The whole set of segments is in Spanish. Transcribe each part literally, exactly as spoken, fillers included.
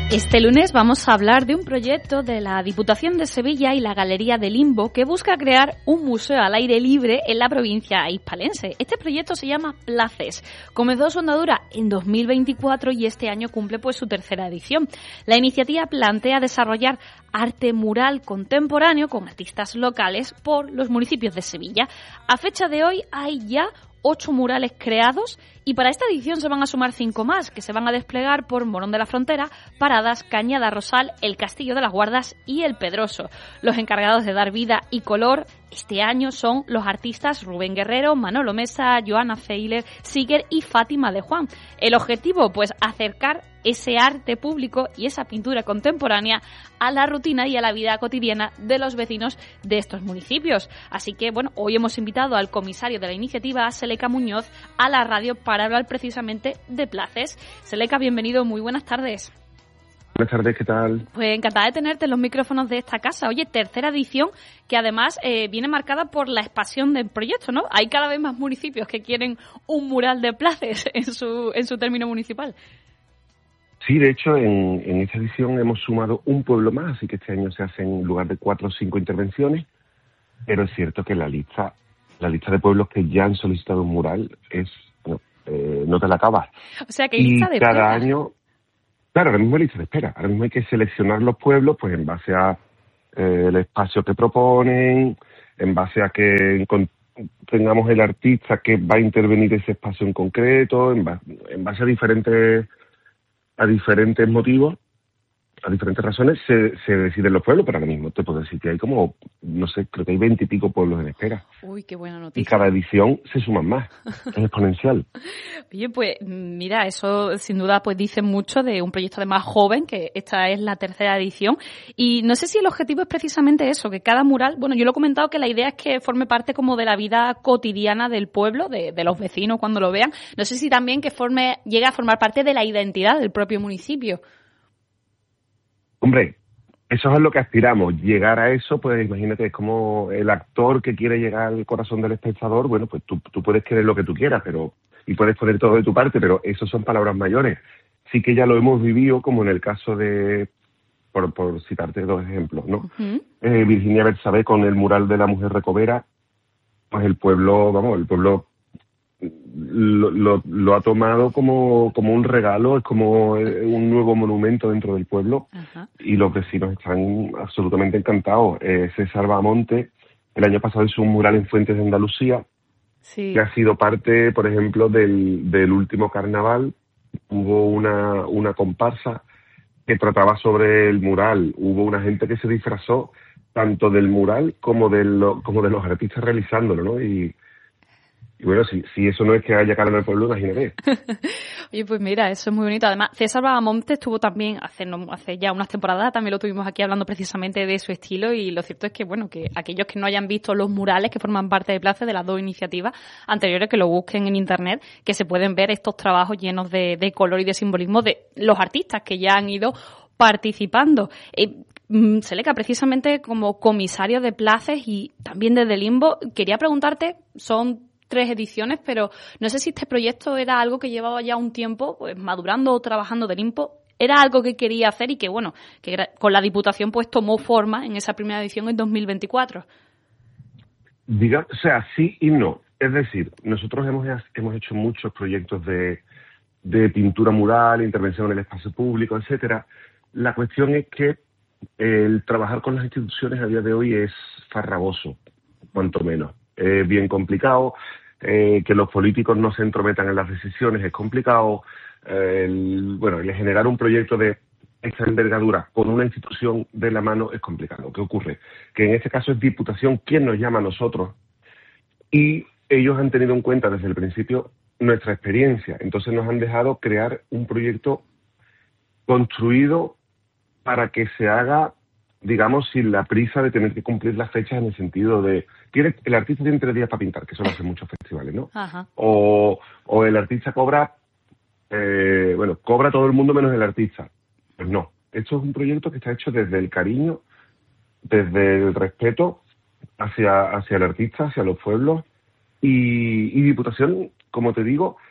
Este lunes vamos a hablar de un proyecto de la Diputación de Sevilla y la Galería de Limbo que busca crear un museo al aire libre en la provincia hispalense. Este proyecto se llama Places. Comenzó su andadura en dos mil veinticuatro y este año cumple pues su tercera edición. La iniciativa plantea desarrollar arte mural contemporáneo con artistas locales por los municipios de Sevilla. A fecha de hoy hay ya ocho murales creados y para esta edición se van a sumar cinco más que se van a desplegar por Morón de la Frontera, Paradas, Cañada Rosal, el Castillo de las Guardas y el Pedroso. Los encargados de dar vida y color este año son los artistas Rubén Guerrero, Manolo Mesa, Joana Feiler, Siger y Fátima de Juan. El objetivo, pues, acercar ese arte público y esa pintura contemporánea a la rutina y a la vida cotidiana de los vecinos de estos municipios. Así que, bueno, hoy hemos invitado al comisario de la iniciativa, Seleca Muñoz, a la radio para hablar precisamente de Places. Seleca, bienvenido, muy buenas tardes. Buenas tardes, ¿qué tal? Pues encantada de tenerte en los micrófonos de esta casa. Oye, tercera edición que además eh, viene marcada por la expansión del proyecto, ¿no? Hay cada vez más municipios que quieren un mural de Places en su, en su término municipal. Sí, de hecho, en, en esta edición hemos sumado un pueblo más, así que este año se hacen en lugar de cuatro o cinco intervenciones, pero es cierto que la lista la lista de pueblos que ya han solicitado un mural es no, eh, no te la acabas. O sea, que hay lista de espera. Y cada espera. año, claro, ahora mismo hay lista de espera. Ahora mismo hay que seleccionar los pueblos pues en base a eh, el espacio que proponen, en base a que encont- tengamos el artista que va a intervenir ese espacio en concreto, en, ba- en base a diferentes a diferentes motivos, a diferentes razones, se, se deciden los pueblos, pero ahora mismo te puedo decir que hay como, no sé, creo que hay veintipico pueblos en espera. Uy, qué buena noticia. Y cada edición se suman más, es exponencial. Oye, pues mira, eso sin duda pues dice mucho de un proyecto además joven, que esta es la tercera edición. Y no sé si el objetivo es precisamente eso, que cada mural, bueno, yo lo he comentado que la idea es que forme parte como de la vida cotidiana del pueblo, de, de los vecinos cuando lo vean. No sé si también que forme llegue a formar parte de la identidad del propio municipio. Hombre, eso es lo que aspiramos, llegar a eso, pues imagínate, es como el actor que quiere llegar al corazón del espectador, bueno, pues tú, tú puedes querer lo que tú quieras, pero y puedes poner todo de tu parte, pero eso son palabras mayores. Sí que ya lo hemos vivido, como en el caso de, por, por citarte dos ejemplos, ¿no? Uh-huh. Eh, Virginia Bersabé con el mural de la mujer recovera, pues el pueblo, vamos, el pueblo Lo, lo, lo ha tomado como, como un regalo, es como un nuevo monumento dentro del pueblo. Ajá. Y los vecinos están absolutamente encantados. Eh, César Bahamonte el año pasado hizo un mural en Fuentes de Andalucía, Sí. que ha sido parte, por ejemplo, del, del último carnaval. Hubo una, una comparsa que trataba sobre el mural. Hubo una gente que se disfrazó tanto del mural como de, lo, como de los artistas realizándolo, ¿no? Y Y bueno, si, si eso no es que haya cara en el pueblo, imagínate. Oye, pues mira, eso es muy bonito. Además, César Bahamonte estuvo también hace, no, hace ya unas temporadas, también lo tuvimos aquí hablando precisamente de su estilo, y lo cierto es que, bueno, que aquellos que no hayan visto los murales que forman parte de Places de las dos iniciativas anteriores, que lo busquen en internet, que se pueden ver estos trabajos llenos de, de color y de simbolismo de los artistas que ya han ido participando. Eh, Seleca, precisamente como comisario de Places y también desde Limbo, quería preguntarte, son tres ediciones, pero no sé si este proyecto era algo que llevaba ya un tiempo pues madurando o trabajando de Limbo, era algo que quería hacer y que, bueno, que con la Diputación pues tomó forma en esa primera edición en dos mil veinticuatro. Diga, o sea, sí y no. Es decir, nosotros hemos, hemos hecho muchos proyectos de, de pintura mural, intervención en el espacio público, etcétera. La cuestión es que el trabajar con las instituciones a día de hoy es farragoso, cuanto menos. Es bien complicado, eh, que los políticos no se entrometan en las decisiones es complicado. Eh, el, bueno, el generar un proyecto de esta envergadura con una institución de la mano es complicado. ¿Qué ocurre? Que en este caso es Diputación quien nos llama a nosotros y ellos han tenido en cuenta desde el principio nuestra experiencia. Entonces nos han dejado crear un proyecto construido para que se haga, digamos, sin la prisa de tener que cumplir las fechas, en el sentido de tiene, el artista tiene tres días para pintar, que eso lo hacen muchos festivales, ¿no? Ajá. O, o el artista cobra, eh, bueno, cobra todo el mundo menos el artista. Pues no, esto es un proyecto que está hecho desde el cariño, desde el respeto hacia, hacia el artista, hacia los pueblos, y, y Diputación, como te digo,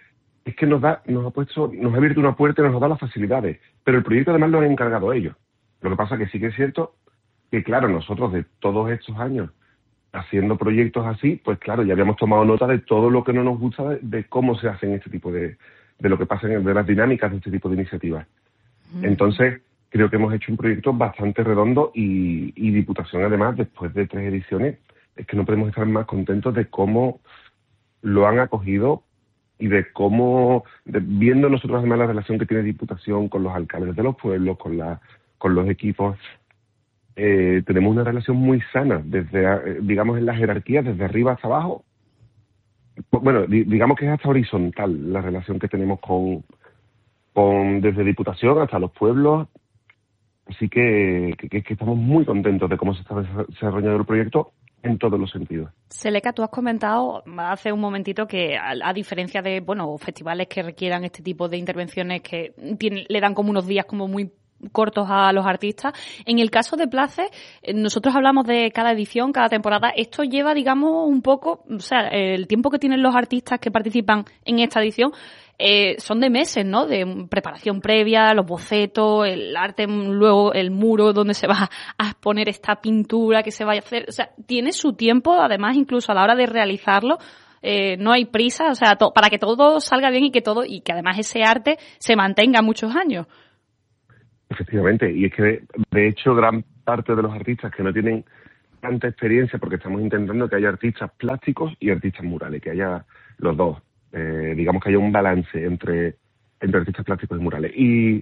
es que nos da, nos ha puesto, nos ha abierto una puerta y nos ha dado las facilidades. Pero el proyecto además lo han encargado ellos. Lo que pasa que sí que es cierto que, claro, nosotros de todos estos años haciendo proyectos así, pues claro, ya habíamos tomado nota de todo lo que no nos gusta de, de cómo se hacen este tipo de, de lo que pasa en de las dinámicas de este tipo de iniciativas. Mm. Entonces, creo que hemos hecho un proyecto bastante redondo y, y Diputación, además, después de tres ediciones, es que no podemos estar más contentos de cómo lo han acogido y de cómo, de, viendo nosotros además la relación que tiene Diputación con los alcaldes de los pueblos, con, la, con los equipos, eh, tenemos una relación muy sana, desde, digamos, en la jerarquía, desde arriba hasta abajo. Bueno, di, digamos que es hasta horizontal la relación que tenemos con, con desde Diputación hasta los pueblos. Así que, que, que estamos muy contentos de cómo se está desarrollando el proyecto en todos los sentidos. Seleca, tú has comentado hace un momentito que a, a diferencia de bueno festivales que requieran este tipo de intervenciones que tiene, le dan como unos días como muy cortos a los artistas, en el caso de Place, nosotros hablamos de cada edición, cada temporada, esto lleva, digamos, un poco, o sea, el tiempo que tienen los artistas que participan en esta edición eh, son de meses, ¿no? De preparación previa, los bocetos, el arte, luego el muro donde se va a exponer esta pintura que se vaya a hacer, o sea, tiene su tiempo, además, incluso a la hora de realizarlo, eh, no hay prisa, o sea, to- para que todo salga bien y que todo, y que además ese arte se mantenga muchos años. Efectivamente, y es que de, de hecho gran parte de los artistas que no tienen tanta experiencia, porque estamos intentando que haya artistas plásticos y artistas murales, que haya los dos, eh, digamos que haya un balance entre, entre artistas plásticos y murales. Y,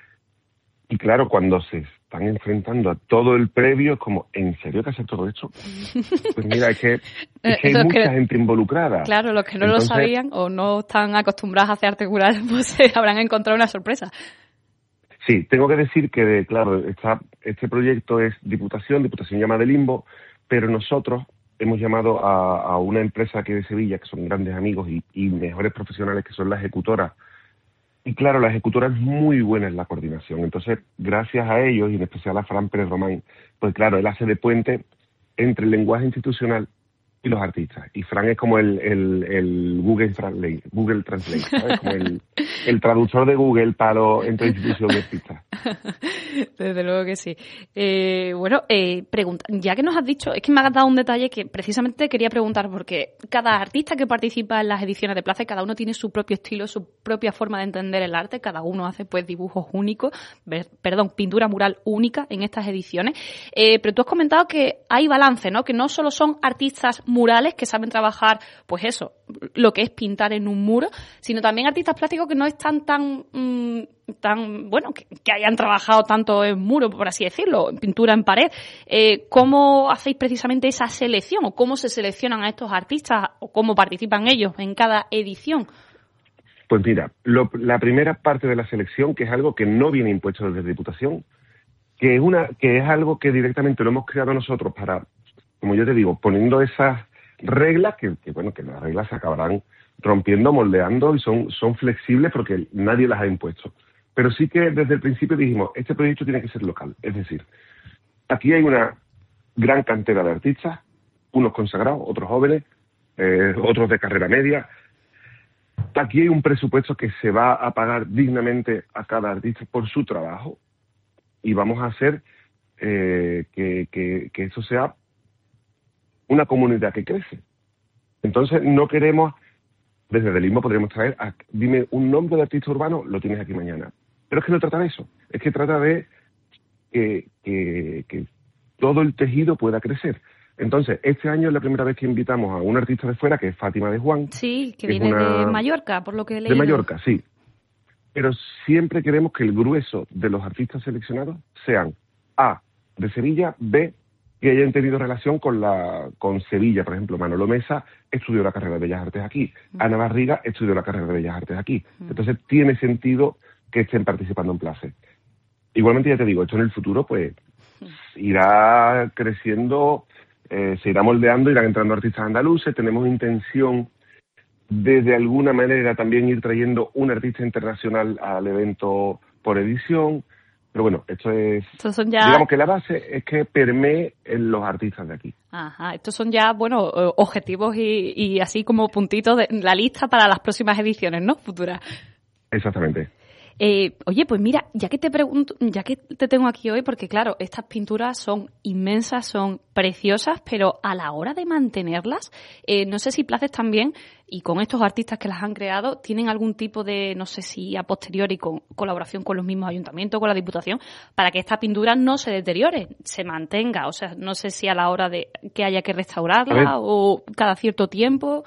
y claro, cuando se están enfrentando a todo el previo, es como, ¿en serio que hacer todo esto? Pues mira, es que, es que hay mucha que, gente involucrada. Claro, los que no Entonces, lo sabían o no están acostumbrados a hacer arte mural, pues habrán encontrado una sorpresa. Sí, tengo que decir que, claro, esta, este proyecto es Diputación, Diputación llama de Limbo, pero nosotros hemos llamado a, a una empresa aquí de Sevilla, que son grandes amigos y, y mejores profesionales, que son la ejecutora. Y claro, la ejecutora es muy buena en la coordinación. Entonces, gracias a ellos, y en especial a Fran Pérez Román, pues claro, él hace de puente entre el lenguaje institucional y los artistas. Y Fran es como el, el, el Google Translate, Google Translate, ¿sabes? Como el, el traductor de Google para los, entre instituciones y artistas. Desde luego que sí. Eh, bueno, eh, pregunta, ya que nos has dicho, es que me has dado un detalle que precisamente quería preguntar, porque cada artista que participa en las ediciones de Place, cada uno tiene su propio estilo, su propia forma de entender el arte, cada uno hace pues dibujos únicos, ver, perdón, pintura mural única en estas ediciones. Eh, pero tú has comentado que hay balance, ¿no? Que no solo son artistas murales que saben trabajar, pues eso, lo que es pintar en un muro, sino también artistas plásticos que no están tan, mmm, tan bueno, que, que hayan trabajado tanto en muro, por así decirlo, en pintura en pared. Eh, ¿Cómo hacéis precisamente esa selección o cómo se seleccionan a estos artistas o cómo participan ellos en cada edición? Pues mira, lo, la primera parte de la selección, que es algo que no viene impuesto desde Diputación, que es una, que es algo que directamente lo hemos creado nosotros para, como yo te digo, poniendo esas reglas, que, que bueno, que las reglas se acabarán rompiendo, moldeando y son, son flexibles porque nadie las ha impuesto. Pero sí que desde el principio dijimos, este proyecto tiene que ser local. Es decir, aquí hay una gran cantera de artistas, unos consagrados, otros jóvenes, eh, otros de carrera media. Aquí hay un presupuesto que se va a pagar dignamente a cada artista por su trabajo y vamos a hacer eh, que, que, que eso sea una comunidad que crece. Entonces no queremos, desde el Limbo podríamos traer, a, dime un nombre de artista urbano, lo tienes aquí mañana. Pero es que no trata de eso, es que trata de que, que, que todo el tejido pueda crecer. Entonces, este año es la primera vez que invitamos a un artista de fuera, que es Fátima de Juan. Sí, que, que viene una, de Mallorca, por lo que he leído. De Mallorca, sí. Pero siempre queremos que el grueso de los artistas seleccionados sean A, de Sevilla, B, que hayan tenido relación con la con Sevilla. Por ejemplo, Manolo Mesa estudió la carrera de Bellas Artes aquí. Mm. Ana Barriga estudió la carrera de Bellas Artes aquí. Mm. Entonces, tiene sentido que estén participando en Place. Igualmente, ya te digo, esto en el futuro, pues, irá creciendo, eh, se irá moldeando, irán entrando artistas andaluces. Tenemos intención de, de alguna manera, también ir trayendo un artista internacional al evento por edición. Pero bueno, esto es... Estos son ya... Digamos que la base es que permee en los artistas de aquí. Ajá, estos son ya, bueno, objetivos y, y así como puntitos de la lista para las próximas ediciones, ¿no? Futuras. Exactamente. Eh, oye, pues mira, ya que te pregunto, ya que te tengo aquí hoy, porque claro, estas pinturas son inmensas, son preciosas, pero a la hora de mantenerlas, eh, no sé si Places también, y con estos artistas que las han creado, tienen algún tipo de, no sé si a posteriori, con colaboración con los mismos ayuntamientos, con la Diputación, para que esta pintura no se deteriore, se mantenga. O sea, no sé si a la hora de que haya que restaurarla o cada cierto tiempo.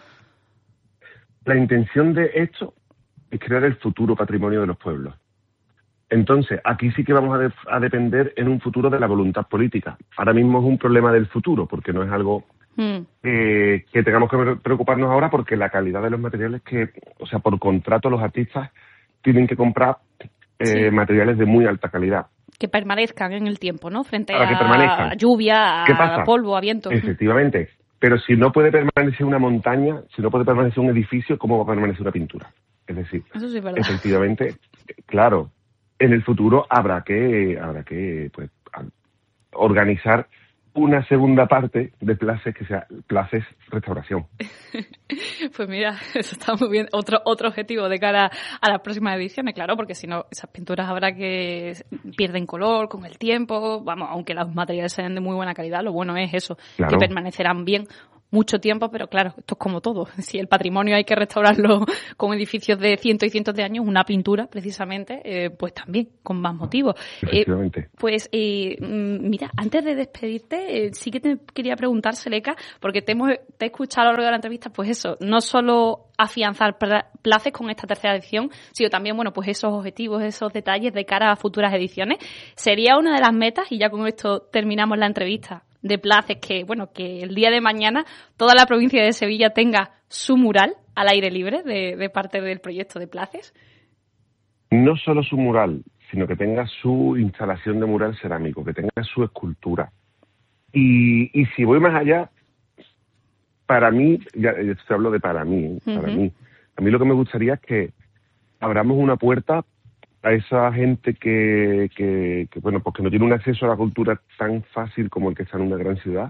La intención de esto es crear el futuro patrimonio de los pueblos. Entonces, aquí sí que vamos a, de- a depender en un futuro de la voluntad política. Ahora mismo es un problema del futuro, porque no es algo Mm. eh, que tengamos que pre- preocuparnos ahora, porque la calidad de los materiales que, o sea, por contrato los artistas tienen que comprar eh, Sí. materiales de muy alta calidad. Que permanezcan en el tiempo, ¿no? Frente Para que a permanezcan. lluvia, ¿Qué a pasa? polvo, a viento. Efectivamente. Pero si no puede permanecer una montaña, si no puede permanecer un edificio, ¿cómo va a permanecer una pintura? Es decir, Eso sí es verdad. efectivamente, claro, en el futuro habrá que habrá que pues a- organizar una segunda parte de Places que sea Places Restauración. Pues mira, eso está muy bien. Otro otro objetivo de cara a las próximas ediciones, claro, porque si no, esas pinturas habrá que pierden color con el tiempo. Vamos, aunque los materiales sean de muy buena calidad, lo bueno es eso, Claro. que permanecerán bien mucho tiempo, pero claro, esto es como todo. Si el patrimonio hay que restaurarlo con edificios de cientos y cientos de años, una pintura, precisamente, eh, pues también, con más motivos. Eh, Efectivamente. Pues eh, mm, mira, antes de despedirte, eh, sí que te quería preguntar, Seleca, porque te, hemos, te he escuchado a lo largo de la entrevista, pues eso, no solo afianzar pla- Places con esta tercera edición, sino también, bueno, pues esos objetivos, esos detalles de cara a futuras ediciones. Sería una de las metas, y ya con esto terminamos la entrevista, de Places, que bueno, que el día de mañana toda la provincia de Sevilla tenga su mural al aire libre de, de parte del proyecto de Places. No solo su mural, sino que tenga su instalación de mural cerámico, que tenga su escultura. Y, y si voy más allá, para mí, ya ya te hablo de para mí, ¿eh? para Ujú. mí, a mí lo que me gustaría es que abramos una puerta a esa gente que, que, que, bueno, pues que no tiene un acceso a la cultura tan fácil como el que está en una gran ciudad,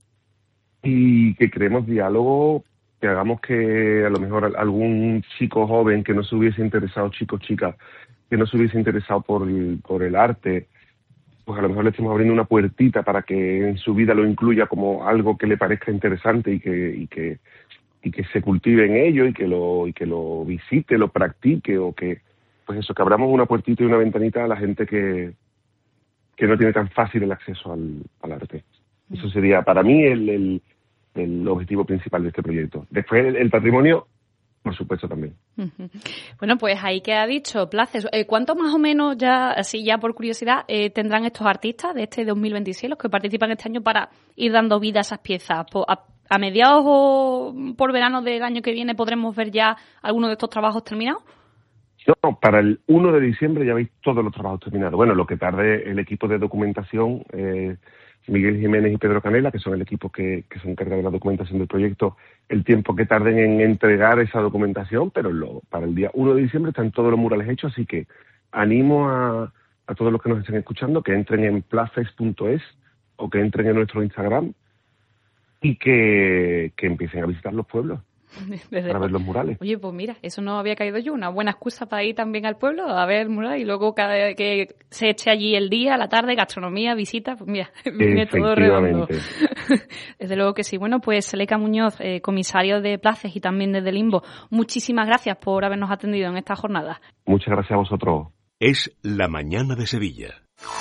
y que creemos diálogo, que hagamos que a lo mejor al- algún chico joven que no se hubiese interesado, chico o chica, que no se hubiese interesado por el, por el arte, pues a lo mejor le estemos abriendo una puertita para que en su vida lo incluya como algo que le parezca interesante y que y que y que se cultive en ello y que lo y que lo visite, lo practique, o que pues eso, que abramos una puertita y una ventanita a la gente que que no tiene tan fácil el acceso al, al arte. Eso sería para mí el, el, el objetivo principal de este proyecto. Después el, el patrimonio, por supuesto, también. Ujú. Bueno, pues ahí queda dicho, Places. Eh, ¿Cuánto más o menos, ya así ya por curiosidad, eh, tendrán estos artistas de este dos mil veintiséis, los que participan este año, para ir dando vida a esas piezas? Po- A, a mediados o por verano del año que viene podremos ver ya algunos de estos trabajos terminados. No, para el uno de diciembre ya veis todos los trabajos terminados. Bueno, lo que tarde el equipo de documentación, eh, Miguel Jiménez y Pedro Canela, que son el equipo que, que se encarga de la documentación del proyecto, el tiempo que tarden en entregar esa documentación, pero lo, para el día uno de diciembre están todos los murales hechos, así que animo a, a todos los que nos estén escuchando que entren en places punto es o que entren en nuestro Instagram y que, que empiecen a visitar los pueblos Desde para ver los murales. Oye, pues mira, eso no había caído yo. Una buena excusa para ir también al pueblo a ver el mural y luego cada vez que se eche allí el día, la tarde, gastronomía, visita, pues mira, viene todo redondo. Efectivamente. Desde luego que sí. Bueno, pues Seleca Muñoz, eh, comisario de Places y también desde Limbo, muchísimas gracias por habernos atendido en esta jornada. Muchas gracias a vosotros. Es La Mañana de Sevilla.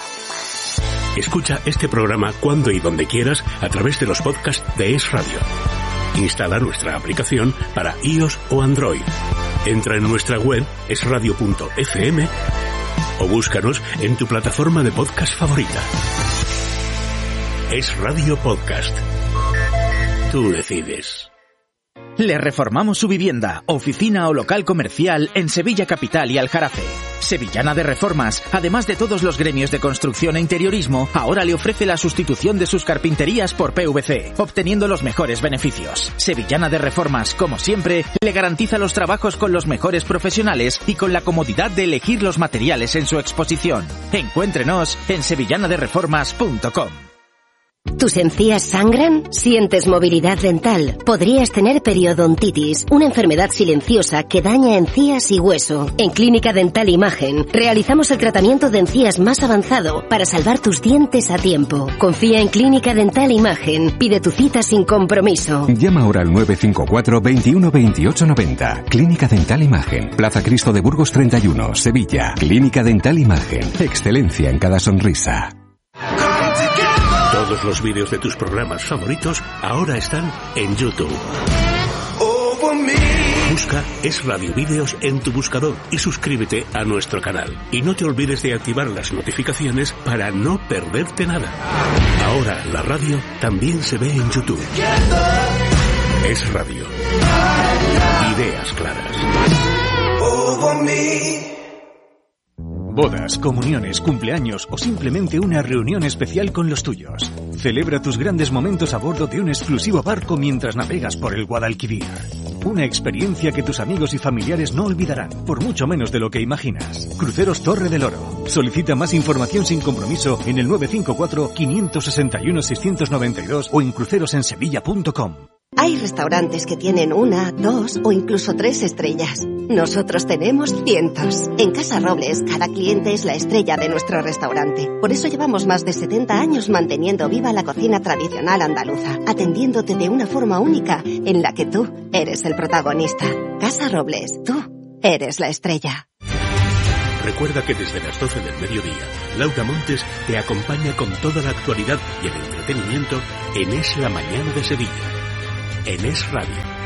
Escucha este programa cuando y donde quieras a través de los podcasts de Es Radio. Instala nuestra aplicación para iOS o Android. Entra en nuestra web es radio punto efe eme o búscanos en tu plataforma de podcast favorita. Es Radio Podcast. Tú decides. Le reformamos su vivienda, oficina o local comercial en Sevilla Capital y Aljarafe. Sevillana de Reformas, además de todos los gremios de construcción e interiorismo, ahora le ofrece la sustitución de sus carpinterías por P V C, obteniendo los mejores beneficios. Sevillana de Reformas, como siempre, le garantiza los trabajos con los mejores profesionales y con la comodidad de elegir los materiales en su exposición. Encuéntrenos en sevillana de reformas punto com. ¿Tus encías sangran? ¿Sientes movilidad dental? Podrías tener periodontitis, una enfermedad silenciosa que daña encías y hueso. En Clínica Dental Imagen realizamos el tratamiento de encías más avanzado para salvar tus dientes a tiempo. Confía en Clínica Dental Imagen. Pide tu cita sin compromiso. Llama ahora al nueve cinco cuatro, veintiuno, veintiocho, noventa. Clínica Dental Imagen. Plaza Cristo de Burgos treinta y uno, Sevilla. Clínica Dental Imagen. Excelencia en cada sonrisa. Todos los vídeos de tus programas favoritos ahora están en YouTube. Busca Es Radio Vídeos en tu buscador y suscríbete a nuestro canal. Y no te olvides de activar las notificaciones para no perderte nada. Ahora la radio también se ve en YouTube. Es Radio. Ideas claras. Bodas, comuniones, cumpleaños o simplemente una reunión especial con los tuyos. Celebra tus grandes momentos a bordo de un exclusivo barco mientras navegas por el Guadalquivir. Una experiencia que tus amigos y familiares no olvidarán, por mucho menos de lo que imaginas. Cruceros Torre del Oro. Solicita más información sin compromiso en el nueve cinco cuatro, cinco seis uno, seis nueve dos o en cruceros en sevilla punto com. Hay restaurantes que tienen una, dos o incluso tres estrellas. Nosotros tenemos cientos. En Casa Robles, cada cliente es la estrella de nuestro restaurante. Por eso llevamos más de setenta años manteniendo viva la cocina tradicional andaluza, atendiéndote de una forma única en la que tú eres el protagonista. Casa Robles, tú eres la estrella. Recuerda que desde las doce del mediodía, Laura Montes te acompaña con toda la actualidad y el entretenimiento en Es la Mañana de Sevilla. En Es Radio.